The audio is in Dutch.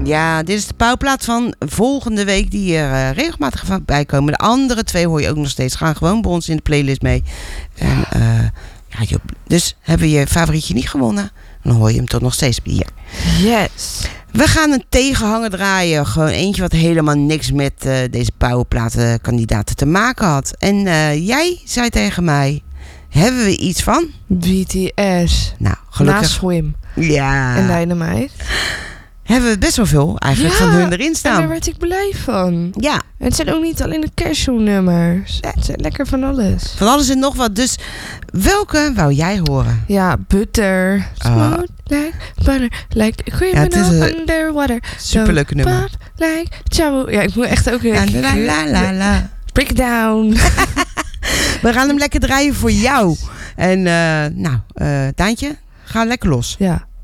Ja, dit is de pauwplaat van volgende week die er regelmatig van bij komen. De andere 2 hoor je ook nog steeds. Gaan gewoon bij ons in de playlist mee. En, dus hebben we je favorietje niet gewonnen, dan hoor je hem toch nog steeds hier. Yes. We gaan een tegenhanger draaien. Gewoon eentje wat helemaal niks met deze pauwplatenkandidaten te maken had. En jij zei tegen mij, hebben we iets van? BTS. Nou, gelukkig. Na Swim. Ja. En Dynamite. Hebben we best wel veel eigenlijk van hun erin staan. En daar werd ik blij van. Ja. En het zijn ook niet alleen de cashewnummers. Het zijn lekker van alles. Van alles en nog wat. Dus welke wou jij horen? Ja, Butter. Smooth like butter. Like criminal underwater. Superleuke nummer. Pop like chow. Ja, ik moet echt ook... La. Break it down. We gaan hem lekker draaien voor jou. En Daantje, ga lekker los. Ja.